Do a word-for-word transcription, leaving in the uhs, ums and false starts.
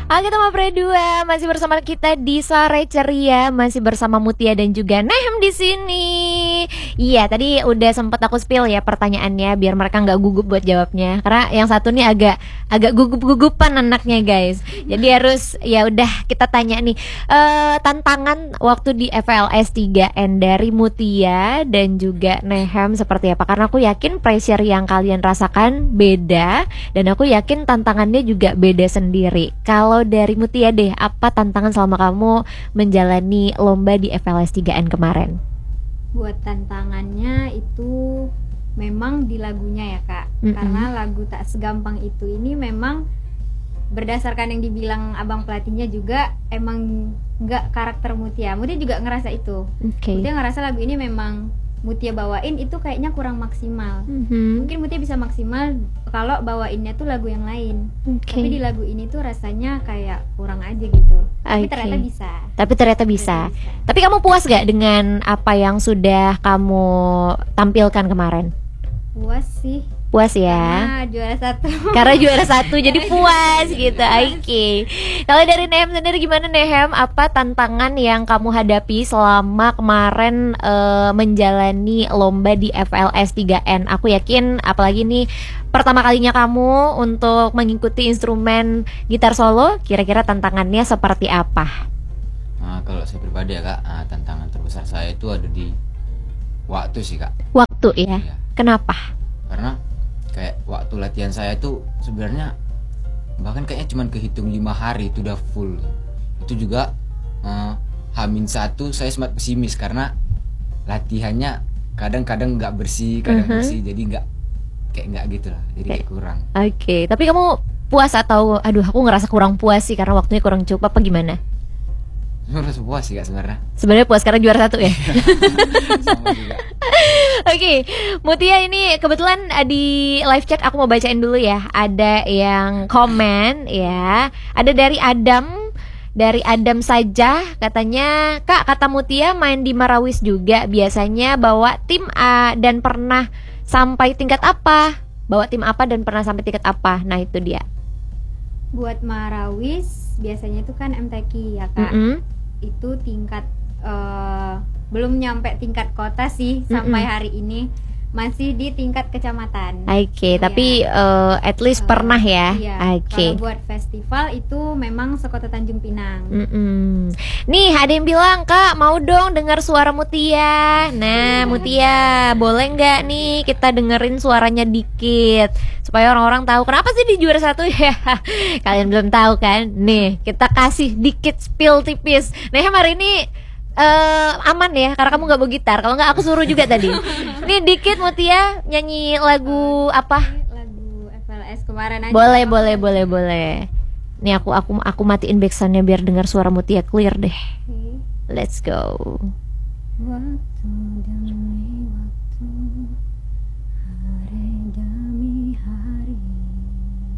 Oke teman Berdua, masih bersama kita di Sore Ceria, masih bersama Mutia dan juga Nehem di sini. Iya, tadi udah sempat aku spill ya pertanyaannya biar mereka nggak gugup buat jawabnya. Karena yang satu nih agak agak gugup-gugupan anaknya guys. Jadi harus ya udah kita tanya nih uh, tantangan waktu di F L S tiga N dari Mutia dan juga Nehem seperti apa? Karena aku yakin pressure yang kalian rasakan beda dan aku yakin tantangannya juga beda sendiri. Kalau dari Mutia deh, apa tantangan selama kamu menjalani lomba di F L S tiga N kemarin? Buat tantangannya itu memang di lagunya ya kak. Mm-mm. Karena lagu Tak Segampang Itu ini memang berdasarkan yang dibilang abang pelatihnya juga emang nggak karakter Mutia. Mutia juga ngerasa itu. Okay. Mutia ngerasa lagu ini memang Mutia bawain itu kayaknya kurang maksimal. Mm-hmm. Mungkin Mutia bisa maksimal kalau bawainnya tuh lagu yang lain. Okay. Tapi di lagu ini tuh rasanya kayak kurang aja gitu. Tapi okay. ternyata bisa. Tapi ternyata bisa. ternyata bisa. Tapi kamu puas gak dengan apa yang sudah kamu tampilkan kemarin? Puas sih. Puas ya. Karena juara satu. Karena juara satu jadi puas gitu. Oke. Okay. Kalau dari Nehem sendiri gimana Nehem? Apa tantangan yang kamu hadapi selama kemarin uh, menjalani lomba di F L S tiga N? Aku yakin apalagi nih pertama kalinya kamu untuk mengikuti instrumen gitar solo, kira-kira tantangannya seperti apa? Nah, kalau saya pribadi ya kak, nah, tantangan terbesar saya itu ada di waktu sih kak. Waktu ya? Iya. Kenapa? Karena kayak waktu latihan saya tuh sebenarnya bahkan kayaknya cuma kehitung lima hari itu udah full. Itu juga uh, Hamin satu saya sempat pesimis karena latihannya kadang-kadang nggak bersih, kadang uh-huh. bersih, jadi nggak kayak nggak gitu lah, jadi kayak kurang. Oke, okay. Tapi kamu puas atau aduh aku ngerasa kurang puas sih karena waktunya kurang cukup apa gimana? Merasa puas sih kak sebenarnya. Sebenarnya puas karena juara satu ya. Sama juga. Oke, okay. Mutia ini kebetulan di live chat aku mau bacain dulu ya. Ada yang komen ya. Ada dari Adam. Dari Adam saja katanya, Kak kata Mutia main di Marawis juga biasanya bawa tim A dan pernah sampai tingkat apa? Bawa tim apa dan pernah sampai tingkat apa? Nah itu dia. Buat Marawis biasanya itu kan M T Q ya kak. Mm-hmm. Itu tingkat uh, belum nyampe tingkat kota sih mm-hmm. sampai hari ini. Masih di tingkat kecamatan. Oke, okay, ya. Tapi uh, at least uh, pernah ya. Iya. Oke. Okay. Kalau buat festival itu memang sekota Tanjung Pinang. Mm-mm. Nih ada yang bilang Kak mau dong dengar suara Mutia. Nah Mutia boleh nggak nih kita dengerin suaranya dikit supaya orang-orang tahu kenapa sih di juara satu ya. Kalian belum tahu kan? Nih kita kasih dikit spill tipis. Nah hari ini Uh, aman ya karena kamu nggak bawa gitar. Kalau nggak aku suruh juga tadi. Nih dikit Mutia nyanyi lagu apa? Lagu F L S kemarin aja. Boleh boleh boleh boleh. Nih aku aku aku matiin backsoundnya biar dengar suara Mutia clear deh. Let's go.